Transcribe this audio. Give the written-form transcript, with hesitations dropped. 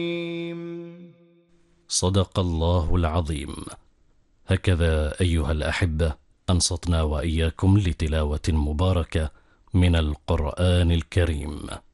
صدق الله العظيم. هكذا أيها الأحبة أنصتنا وإياكم لتلاوة مباركة من القرآن الكريم.